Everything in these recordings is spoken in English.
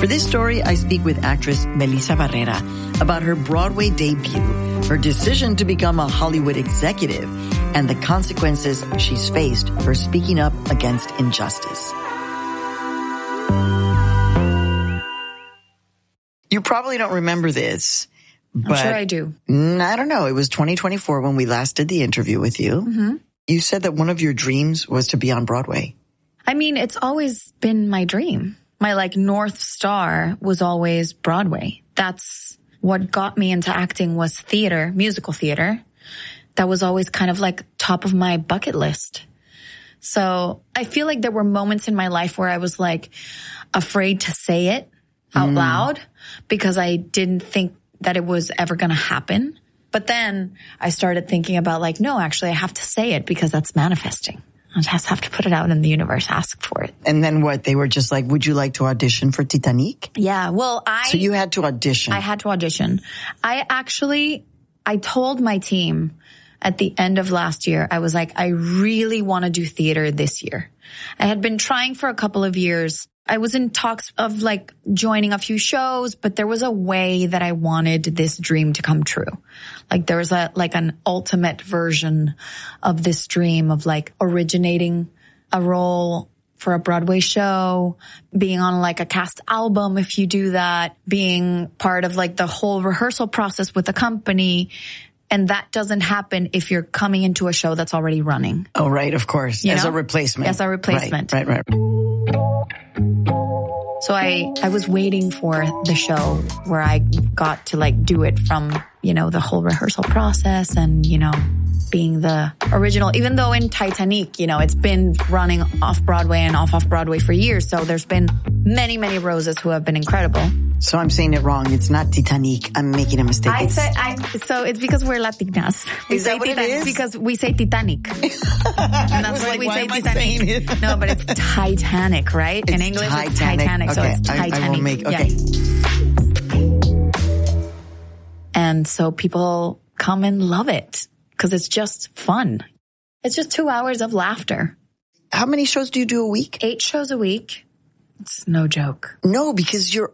For this story, I speak with actress Melissa Barrera about her Broadway debut, her decision to become a Hollywood executive, and the consequences she's faced for speaking up against injustice. You probably don't remember this, but I'm sure I do. I don't know. It was 2024 when we last did the interview with you. Mm-hmm. You said that one of your dreams was to be on Broadway. I mean, it's always been my dream. My North Star was always Broadway. That's what got me into acting, was theater, musical theater. That was always kind of top of my bucket list. So I feel like there were moments in my life where I was afraid to say it out loud because I didn't think that it was ever going to happen. But then I started thinking about no, actually I have to say it because that's manifesting. I just have to put it out in the universe, ask for it. And then what? They were just would you like to audition for Titanic? Yeah, well, So you had to audition. I had to audition. I told my team at the end of last year, I was I really want to do theater this year. I had been trying for a couple of years. I was in talks of joining a few shows, but there was a way that I wanted this dream to come true. There was an ultimate version of this dream of originating a role for a Broadway show, being on a cast album if you do that, being part of the whole rehearsal process with the company. And that doesn't happen if you're coming into a show that's already running. Oh, right, of course. As a replacement. As a replacement. Right. So I was waiting for the show where I got to do it from, the whole rehearsal process and, being the original, even though in Titanic, it's been running off Broadway and off Broadway for years. So there's been many, many roses who have been incredible. So I'm saying it wrong. It's not Titanic. I'm making a mistake. So it's because we're Latinas. Is that what it is? Because we say Titanic. And that's why we say Titanic. No, but it's Titanic, right? In English, it's Titanic. Okay. So it's Titanic. I will make, okay. Yeah. And so people come and love it because it's just fun. It's just 2 hours of laughter. How many shows do you do a week? 8 shows a week. It's no joke. No, because you're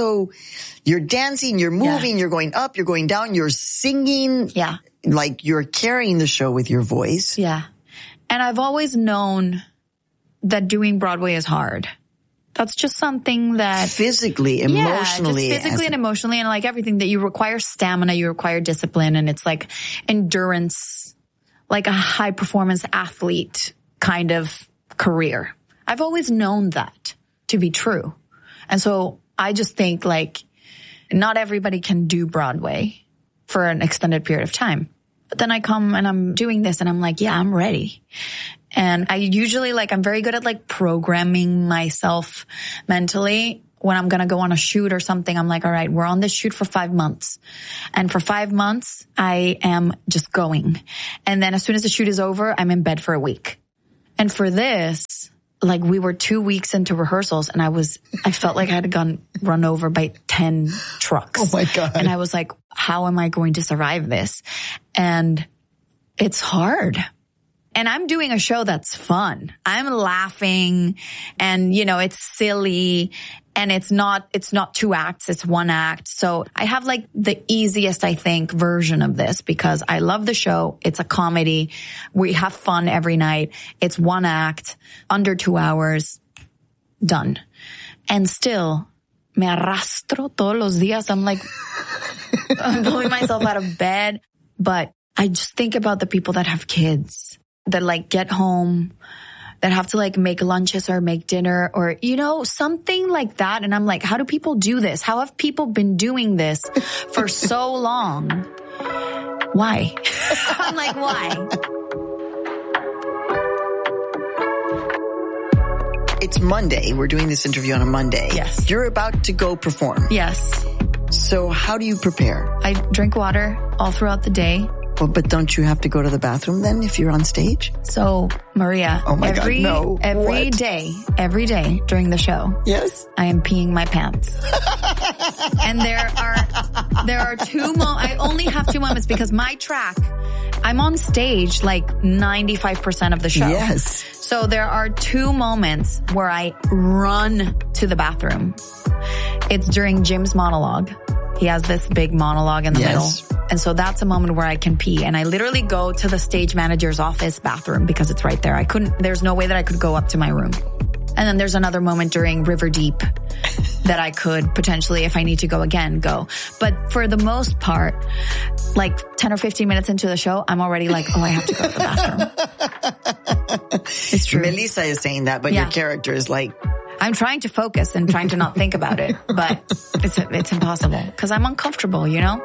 dancing, you're moving, You're going up, you're going down, you're singing. Yeah. You're carrying the show with your voice. Yeah. And I've always known that doing Broadway is hard. That's just something that physically, emotionally. Yeah, just physically and emotionally, and everything that you require stamina, you require discipline, and it's endurance, a high performance athlete kind of career. I've always known that to be true. And so I just think not everybody can do Broadway for an extended period of time. But then I come and I'm doing this and I'm yeah, I'm ready. And I usually I'm very good at programming myself mentally. When I'm going to go on a shoot or something, I'm all right, we're on this shoot for 5 months. And for 5 months, I am just going. And then as soon as the shoot is over, I'm in bed for a week. And for this, we were 2 weeks into rehearsals and I felt like I had run over by 10 trucks. Oh my God. And I was how am I going to survive this? And it's hard. And I'm doing a show that's fun. I'm laughing and, it's silly and it's not 2 acts. It's 1 act. So I have the easiest, I think, version of this because I love the show. It's a comedy. We have fun every night. It's 1 act, under 2 hours, done. And still, me arrastro todos los días. I'm I'm pulling myself out of bed. But I just think about the people that have kids that get home, that have to make lunches or make dinner or, something like that. And I'm how do people do this? How have people been doing this for so long? Why? I'm why? It's Monday. We're doing this interview on a Monday. Yes. You're about to go perform. Yes. So how do you prepare? I drink water all throughout the day. Well, but don't you have to go to the bathroom then if you're on stage? So, Maria, oh my God, no. every day during the show, yes, I am peeing my pants. And there are 2 moments. I only have 2 moments because my track, I'm on stage 95% of the show. Yes. So there are 2 moments where I run to the bathroom. It's during Jim's monologue. He has this big monologue in the middle. And so that's a moment where I can pee. And I literally go to the stage manager's office bathroom because it's right there. There's no way that I could go up to my room. And then there's another moment during River Deep that I could potentially, if I need to go again, go. But for the most part, like 10 or 15 minutes into the show, I'm already like, oh, I have to go to the bathroom. It's true. Melissa is saying that, but your character is like... I'm trying to focus and trying to not think about it, but it's impossible because I'm uncomfortable, you know?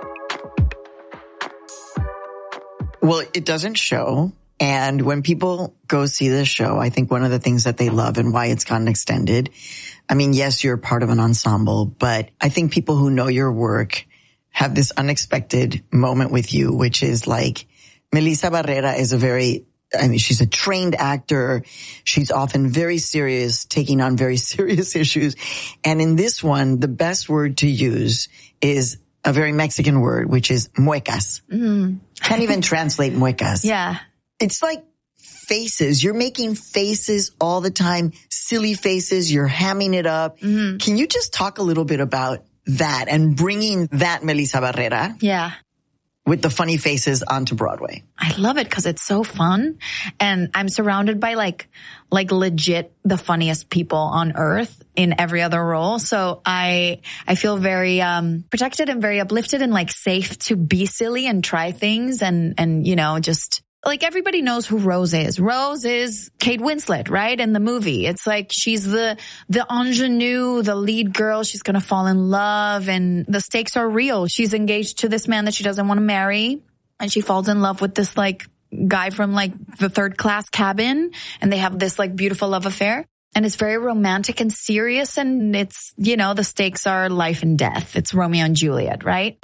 Well, it doesn't show. And when people go see this show, I think one of the things that they love and why it's gotten extended, I mean, yes, you're part of an ensemble, but I think people who know your work have this unexpected moment with you, which is like Melissa Barrera is she's a trained actor. She's often very serious, taking on very serious issues. And in this one, the best word to use is a very Mexican word, which is muecas. Can't even translate muecas. Yeah. It's like faces. You're making faces all the time, silly faces. You're hamming it up. Can you just talk a little bit about that and bringing that Melissa Barrera? Yeah. With the funny faces onto Broadway. I love it because it's so fun. And I'm surrounded by like legit the funniest people on earth in every other role. So I feel very protected and very uplifted and like safe to be silly and try things and you know, just like everybody knows who Rose is. Rose is Kate Winslet, right? In the movie. It's like she's the ingenue, the lead girl. She's going to fall in love and the stakes are real. She's engaged to this man that she doesn't want to marry. And she falls in love with this like guy from like the third class cabin. And they have this like beautiful love affair. And it's very romantic and serious. And it's, you know, the stakes are life and death. It's Romeo and Juliet, right?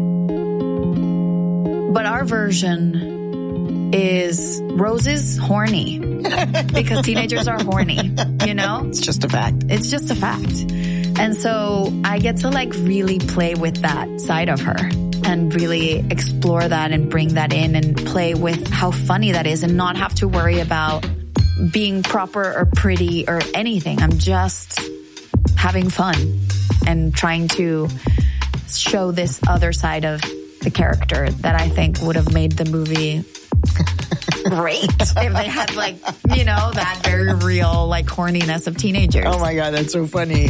But our version is Rose is horny because teenagers are horny, you know? It's just a fact. It's just a fact. And so I get to like really play with that side of her and really explore that and bring that in and play with how funny that is and not have to worry about being proper or pretty or anything. I'm just having fun and trying to show this other side of the character that I think would have made the movie great if they had like, you know, that very real like horniness of teenagers. Oh my God, that's so funny.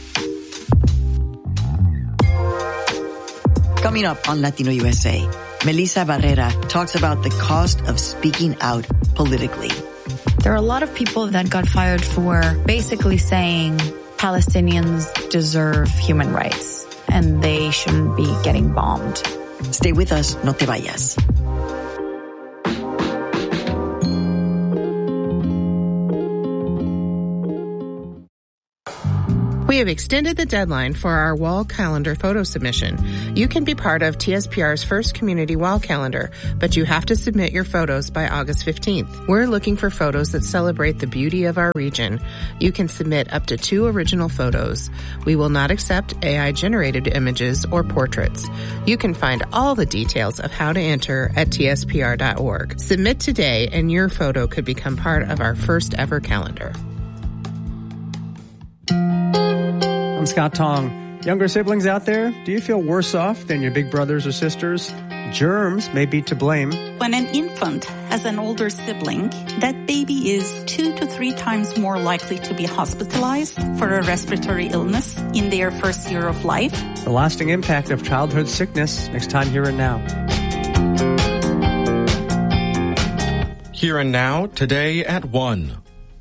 Coming up on Latino USA, Melissa Barrera talks about the cost of speaking out politically. There are a lot of people that got fired for basically saying Palestinians deserve human rights and they shouldn't be getting bombed. Stay with us, no te vayas. We have extended the deadline for our wall calendar photo submission. You can be part of TSPR's first community wall calendar, but you have to submit your photos by August 15th. We're looking for photos that celebrate the beauty of our region. You can submit up to 2 original photos. We will not accept AI-generated images or portraits. You can find all the details of how to enter at tspr.org. Submit today and your photo could become part of our first ever calendar. I'm Scott Tong. Younger siblings out there, do you feel worse off than your big brothers or sisters? Germs may be to blame. When an infant has an older sibling, that baby is 2 to 3 times more likely to be hospitalized for a respiratory illness in their first year of life. The lasting impact of childhood sickness, next time Here and Now. Here and Now, today at 1.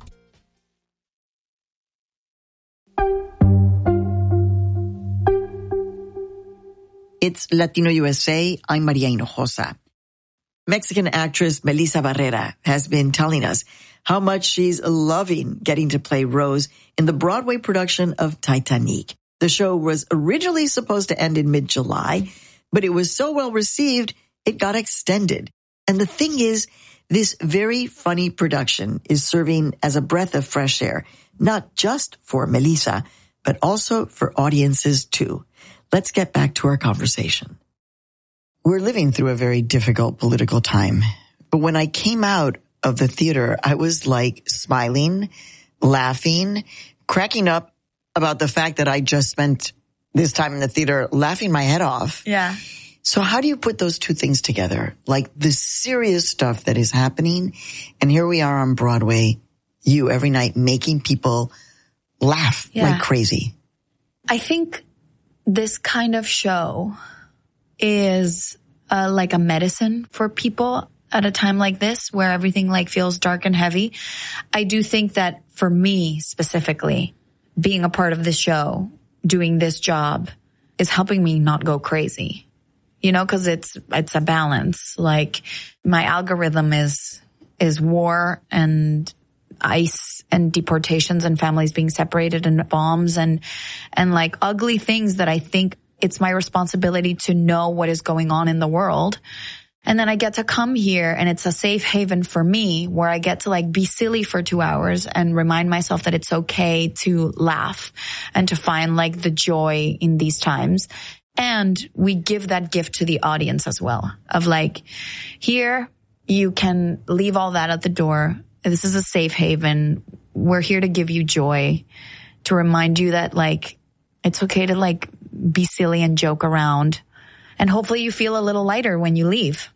It's Latino USA. I'm Maria Hinojosa. Mexican actress Melissa Barrera has been telling us how much she's loving getting to play Rose in the Broadway production of Titanic. The show was originally supposed to end in mid-July, but it was so well received, it got extended. And the thing is, this very funny production is serving as a breath of fresh air, not just for Melissa, but also for audiences too. Let's get back to our conversation. We're living through a very difficult political time. But when I came out of the theater, I was like smiling, laughing, cracking up about the fact that I just spent this time in the theater laughing my head off. Yeah. So how do you put those two things together? Like the serious stuff that is happening, and here we are on Broadway, you every night making people laugh like crazy. I think this kind of show is like a medicine for people at a time like this where everything like feels dark and heavy. I do think that for me specifically, being a part of this show, doing this job is helping me not go crazy. You know, because it's a balance. Like my algorithm is war and ICE and deportations and families being separated and bombs and like ugly things that I think it's my responsibility to know what is going on in the world. And then I get to come here and it's a safe haven for me where I get to like be silly for 2 hours and remind myself that it's okay to laugh and to find like the joy in these times. And we give that gift to the audience as well of like, here you can leave all that at the door. This is a safe haven. We're here to give you joy, to remind you that like, it's okay to like be silly and joke around. And hopefully you feel a little lighter when you leave.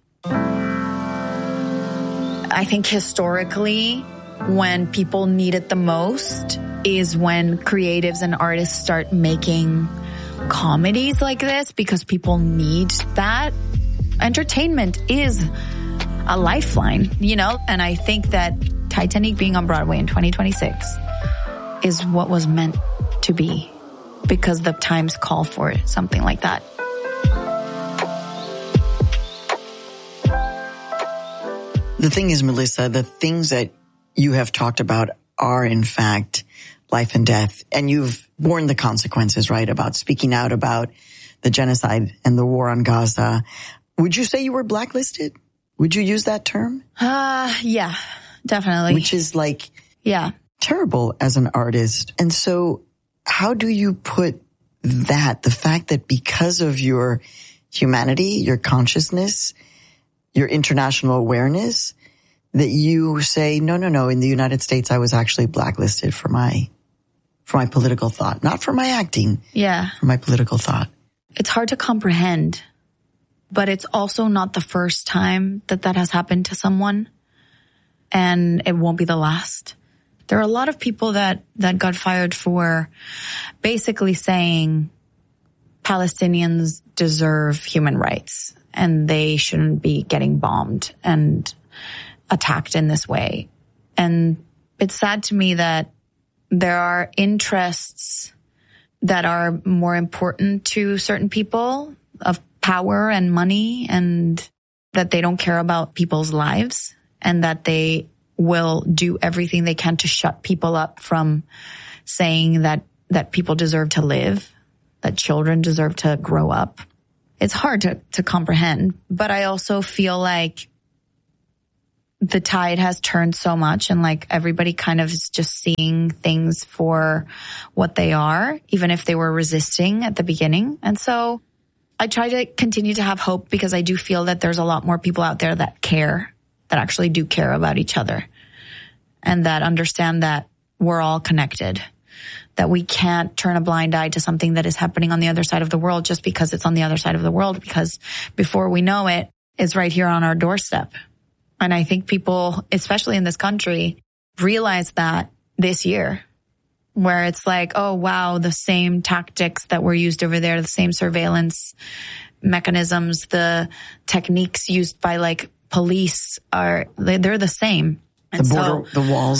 I think historically, when people need it the most is when creatives and artists start making comedies like this because people need that. Entertainment is a lifeline, you know? And I think that Titanic being on Broadway in 2026 is what was meant to be because the times call for it, something like that. The thing is, Melissa, the things that you have talked about are in fact life and death. And you've borne the consequences, right? About speaking out about the genocide and the war on Gaza. Would you say you were blacklisted? Would you use that term? Yeah, definitely. Which is like, terrible as an artist. And so how do you put that, the fact that because of your humanity, your consciousness, your international awareness, that you say, no, in the United States, I was actually blacklisted for my political thought, not for my acting. Yeah. For my political thought. It's hard to comprehend, but it's also not the first time that has happened to someone, and it won't be the last. There are a lot of people that got fired for basically saying Palestinians deserve human rights and they shouldn't be getting bombed and attacked in this way. And it's sad to me that there are interests that are more important to certain people of power and money, and that they don't care about people's lives, and that they will do everything they can to shut people up from saying that people deserve to live, that children deserve to grow up. It's hard to comprehend, but I also feel like the tide has turned so much, and like everybody kind of is just seeing things for what they are, even if they were resisting at the beginning. And so I try to continue to have hope because I do feel that there's a lot more people out there that care, that actually do care about each other, and that understand that we're all connected, that we can't turn a blind eye to something that is happening on the other side of the world just because it's on the other side of the world, because before we know it, it's right here on our doorstep. And I think people, especially in this country, realize that this year, where it's like, oh, wow, the same tactics that were used over there, the same surveillance mechanisms, the techniques used by like police they're the same. And the walls.